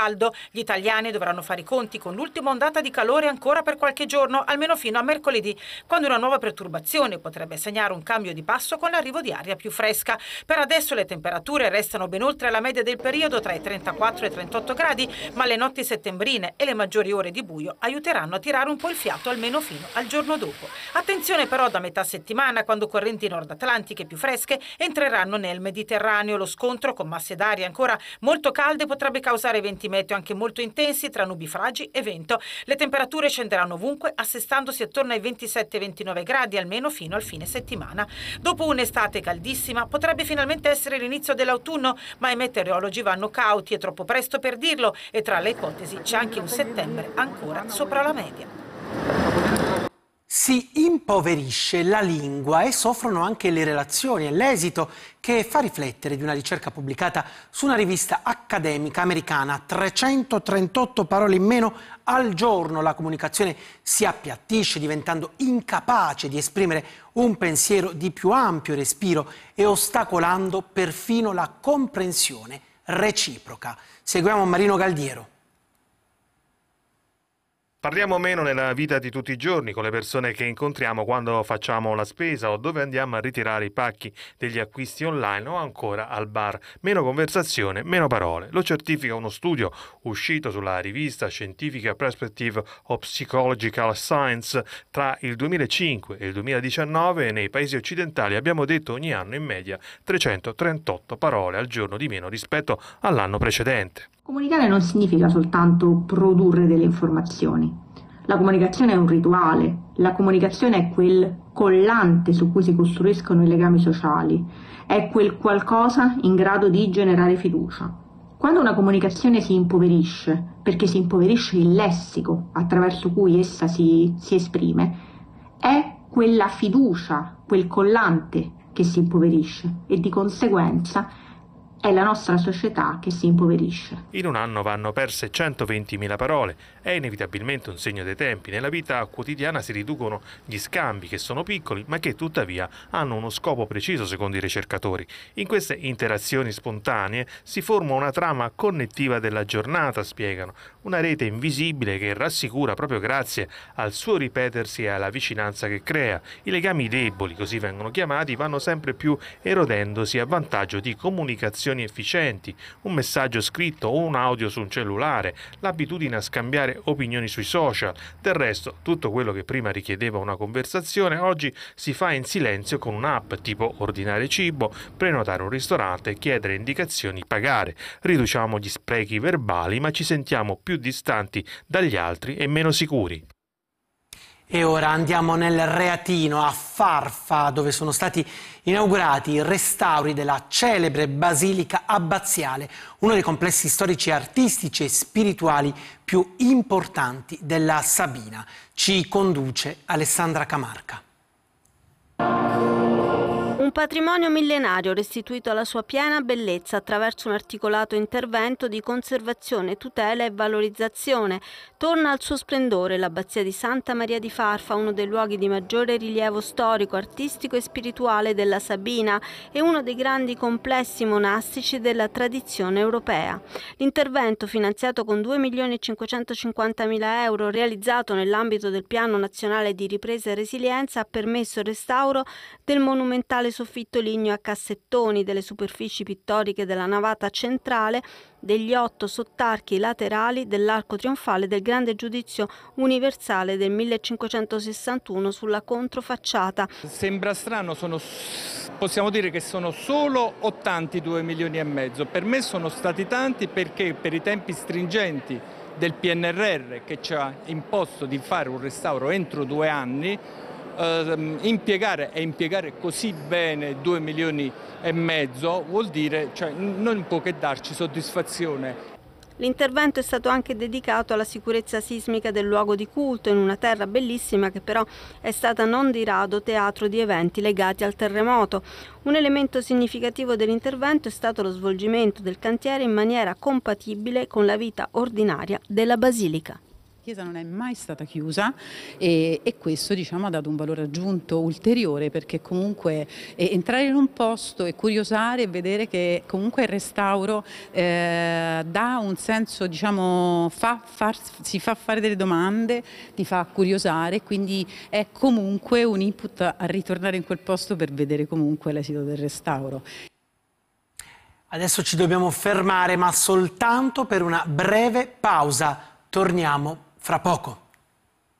caldo. Gli italiani dovranno fare i conti con l'ultima ondata di calore ancora per qualche giorno, almeno fino a mercoledì, quando una nuova perturbazione potrebbe segnare un cambio di passo con l'arrivo di aria più fresca. Per adesso le temperature restano ben oltre la media del periodo, tra i 34 e i 38 gradi, ma le notti settembrine e le maggiori ore di buio aiuteranno a tirare un po' il fiato almeno fino al giorno dopo. Attenzione però da metà settimana, quando correnti nord-atlantiche più fresche entreranno nel Mediterraneo. Lo scontro con masse d'aria ancora molto calde potrebbe causare venti meteo anche molto intensi tra nubifragi e vento. Le temperature scenderanno ovunque, assestandosi attorno ai 27-29 gradi almeno fino al fine settimana. Dopo un'estate caldissima potrebbe finalmente essere l'inizio dell'autunno, ma i meteorologi vanno cauti, è troppo presto per dirlo, e tra le ipotesi c'è anche un settembre ancora sopra la media. Si impoverisce la lingua e soffrono anche le relazioni. È l'esito che fa riflettere di una ricerca pubblicata su una rivista accademica americana. 338 parole in meno al giorno. La comunicazione si appiattisce, diventando incapace di esprimere un pensiero di più ampio respiro e ostacolando perfino la comprensione reciproca. Seguiamo Marino Galdiero. Parliamo meno nella vita di tutti i giorni con le persone che incontriamo quando facciamo la spesa o dove andiamo a ritirare i pacchi degli acquisti online o ancora al bar. Meno conversazione, meno parole. Lo certifica uno studio uscito sulla rivista scientifica Perspective of Psychological Science. Tra il 2005 e il 2019 nei paesi occidentali abbiamo detto ogni anno in media 338 parole al giorno di meno rispetto all'anno precedente. Comunicare non significa soltanto produrre delle informazioni. La comunicazione è un rituale, la comunicazione è quel collante su cui si costruiscono i legami sociali, è quel qualcosa in grado di generare fiducia. Quando una comunicazione si impoverisce, perché si impoverisce il lessico attraverso cui essa si esprime, è quella fiducia, quel collante che si impoverisce e di conseguenza è la nostra società che si impoverisce. In un anno vanno perse 120.000 parole. È inevitabilmente un segno dei tempi. Nella vita quotidiana si riducono gli scambi, che sono piccoli, ma che tuttavia hanno uno scopo preciso secondo i ricercatori. In queste interazioni spontanee si forma una trama connettiva della giornata, spiegano. Una rete invisibile che rassicura proprio grazie al suo ripetersi e alla vicinanza che crea. I legami deboli, così vengono chiamati, vanno sempre più erodendosi a vantaggio di comunicazioni efficienti, un messaggio scritto o un audio su un cellulare, l'abitudine a scambiare opinioni sui social. Del resto, tutto quello che prima richiedeva una conversazione oggi si fa in silenzio con un'app, tipo ordinare cibo, prenotare un ristorante, chiedere indicazioni, pagare. Riduciamo gli sprechi verbali, ma ci sentiamo più distanti dagli altri e meno sicuri. E ora andiamo nel Reatino, a Farfa, dove sono stati inaugurati i restauri della celebre basilica abbaziale, uno dei complessi storici, artistici e spirituali più importanti della Sabina. Ci conduce Alessandra Camarca. Un patrimonio millenario restituito alla sua piena bellezza attraverso un articolato intervento di conservazione, tutela e valorizzazione. Torna al suo splendore l'abbazia di Santa Maria di Farfa, uno dei luoghi di maggiore rilievo storico, artistico e spirituale della Sabina e uno dei grandi complessi monastici della tradizione europea. L'intervento, finanziato con 2.550.000 euro, realizzato nell'ambito del Piano Nazionale di Ripresa e Resilienza, ha permesso il restauro del monumentale soffitto ligneo a cassettoni, delle superfici pittoriche della navata centrale, degli 8 sottarchi laterali dell'arco trionfale del Grande Giudizio Universale del 1561 sulla controfacciata. Sembra strano, possiamo dire che sono solo 82 milioni e mezzo. Per me sono stati tanti perché per i tempi stringenti del PNRR, che ci ha imposto di fare un restauro entro 2 anni, impiegare così bene 2 milioni e mezzo vuol dire, non può che darci soddisfazione. L'intervento è stato anche dedicato alla sicurezza sismica del luogo di culto, in una terra bellissima che però è stata non di rado teatro di eventi legati al terremoto. Un elemento significativo dell'intervento è stato lo svolgimento del cantiere in maniera compatibile con la vita ordinaria della basilica. chiesa non è mai stata chiusa e questo diciamo ha dato un valore aggiunto ulteriore, perché comunque entrare in un posto e curiosare e vedere che comunque il restauro dà un senso, diciamo, si fa fare delle domande, ti fa curiosare, quindi è comunque un input a ritornare in quel posto per vedere comunque l'esito del restauro. Adesso ci dobbiamo fermare, ma soltanto per una breve pausa. Torniamo fra poco.